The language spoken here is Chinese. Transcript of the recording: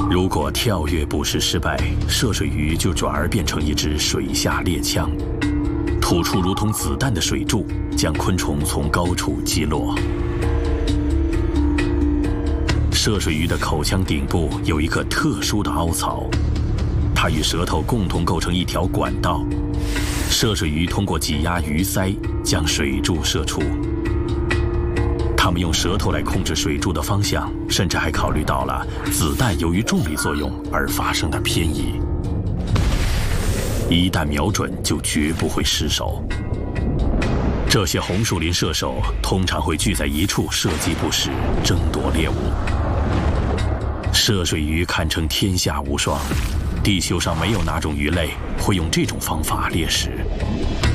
如果跳跃捕食失败，涉水鱼就转而变成一支水下猎枪，吐出如同子弹的水柱，将昆虫从高处击落。涉水鱼的口腔顶部有一个特殊的凹槽，它与舌头共同构成一条管道。涉水鱼通过挤压鱼鳃，将水柱射出。它们用舌头来控制水柱的方向，甚至还考虑到了子弹由于重力作用而发生的偏移。一旦瞄准，就绝不会失手。这些红树林射手通常会聚在一处射击不时，争夺猎物。涉水鱼堪称天下无双，地球上没有哪种鱼类会用这种方法猎食。